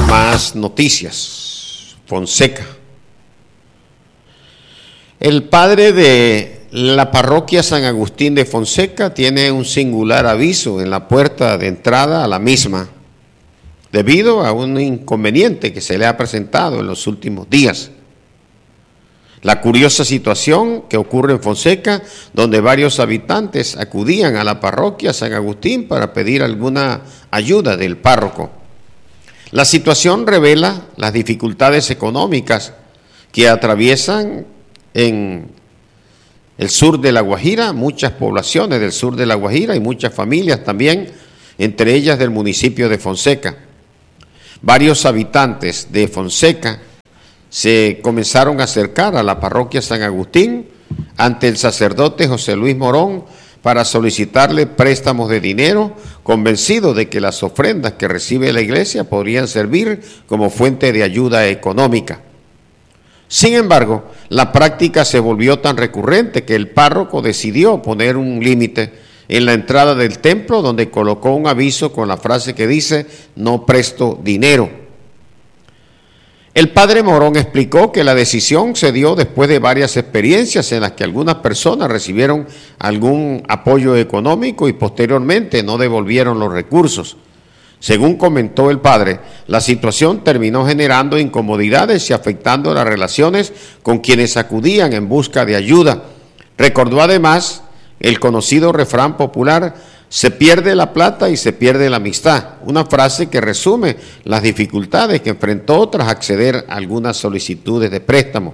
Más noticias. Fonseca. El padre de la parroquia San Agustín de Fonseca tiene un singular aviso en la puerta de entrada a la misma, debido a un inconveniente que se le ha presentado en los últimos días. La curiosa situación que ocurre en Fonseca, donde varios habitantes acudían a la parroquia San Agustín para pedir alguna ayuda del párroco. La situación revela las dificultades económicas que atraviesan en el sur de La Guajira, muchas poblaciones del sur de La Guajira y muchas familias también, entre ellas del municipio de Fonseca. Varios habitantes de Fonseca se comenzaron a acercar a la parroquia San Agustín ante el sacerdote José Luis Morón para solicitarle préstamos de dinero, convencido de que las ofrendas que recibe la iglesia podrían servir como fuente de ayuda económica. Sin embargo, la práctica se volvió tan recurrente que el párroco decidió poner un límite en la entrada del templo, donde colocó un aviso con la frase que dice: "No presto dinero". El padre Morón explicó que la decisión se dio después de varias experiencias en las que algunas personas recibieron algún apoyo económico y posteriormente no devolvieron los recursos. Según comentó el padre, la situación terminó generando incomodidades y afectando las relaciones con quienes acudían en busca de ayuda. Recordó además el conocido refrán popular: "Se pierde la plata y se pierde la amistad", una frase que resume las dificultades que enfrentó tras acceder a algunas solicitudes de préstamo.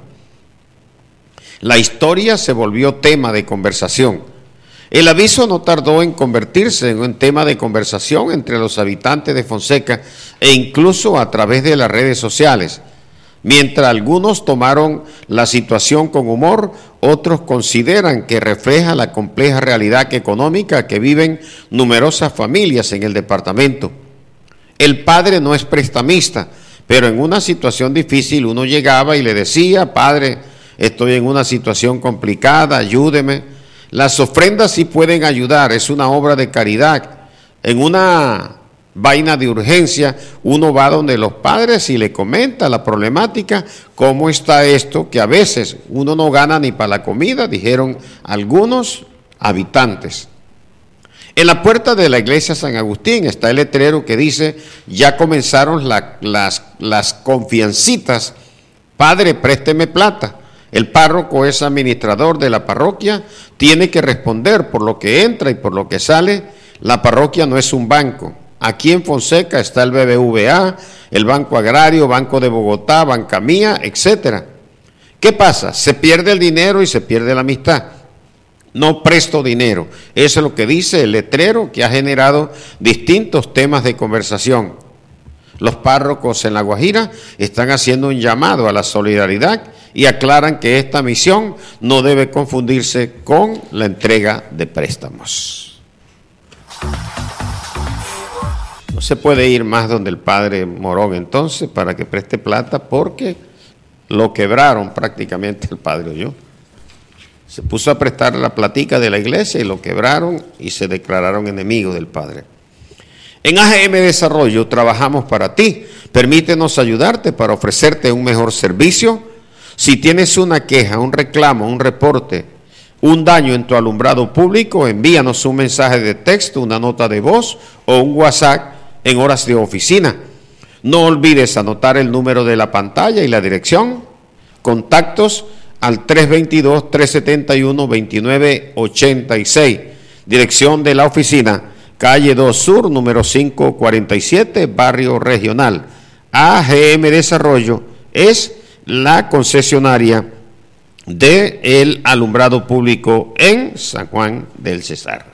La historia se volvió tema de conversación. El aviso no tardó en convertirse en un tema de conversación entre los habitantes de Fonseca e incluso a través de las redes sociales. Mientras algunos tomaron la situación con humor, otros consideran que refleja la compleja realidad económica que viven numerosas familias en el departamento. El padre no es prestamista, pero en una situación difícil uno llegaba y le decía: "Padre, estoy en una situación complicada, ayúdeme". Las ofrendas sí pueden ayudar, es una obra de caridad. En una vaina de urgencia, uno va donde los padres y le comenta la problemática: "¿Cómo está esto? Que a veces uno no gana ni para la comida", dijeron algunos habitantes. En la puerta de la iglesia San Agustín está el letrero que dice: "Ya comenzaron las confiancitas, padre, présteme plata". El párroco es administrador de la parroquia, tiene que responder por lo que entra y por lo que sale. La parroquia no es un banco. Aquí en Fonseca está el BBVA, el Banco Agrario, Banco de Bogotá, Banca Mía, etc. ¿Qué pasa? Se pierde el dinero y se pierde la amistad. No presto dinero. Eso es lo que dice el letrero, que ha generado distintos temas de conversación. Los párrocos en La Guajira están haciendo un llamado a la solidaridad y aclaran que esta misión no debe confundirse con la entrega de préstamos. No se puede ir más donde el padre Morón entonces para que preste plata, porque lo quebraron prácticamente el padre Olló. Se puso a prestar la platica de la iglesia y lo quebraron y se declararon enemigos del padre. En AGM Desarrollo trabajamos para ti. Permítenos ayudarte para ofrecerte un mejor servicio. Si tienes una queja, un reclamo, un reporte, un daño en tu alumbrado público, envíanos un mensaje de texto, una nota de voz o un WhatsApp en horas de oficina. No olvides anotar el número de la pantalla y la dirección. Contactos al 322-371-2986. Dirección de la oficina: calle 2 Sur, número 547, Barrio Regional. AGM Desarrollo es la concesionaria del alumbrado público en San Juan del Cesar.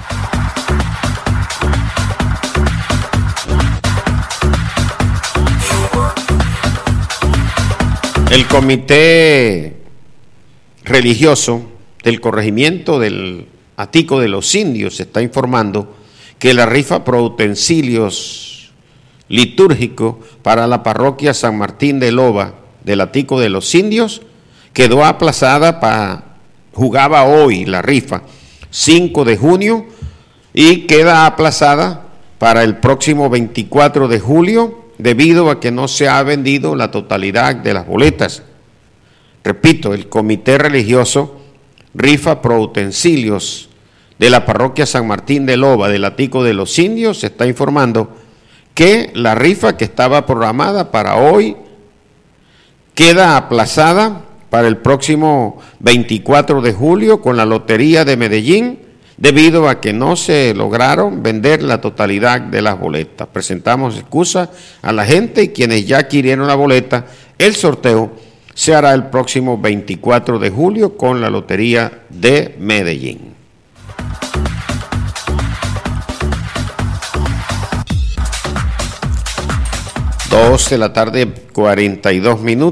El comité religioso del corregimiento del Atico de los Indios está informando que la rifa por utensilios litúrgicos para la parroquia San Martín de Loba del Atico de los Indios quedó aplazada jugaba hoy la rifa, 5 de junio, y queda aplazada para el próximo 24 de julio, debido a que no se ha vendido la totalidad de las boletas. Repito, el comité religioso rifa pro utensilios de la parroquia San Martín de Loba del Atico de los Indios está informando que la rifa que estaba programada para hoy queda aplazada para el próximo 24 de julio con la Lotería de Medellín, debido a que no se lograron vender la totalidad de las boletas. Presentamos excusas a la gente y quienes ya adquirieron la boleta. El sorteo se hará el próximo 24 de julio con la Lotería de Medellín. 2 de la tarde, 42 minutos.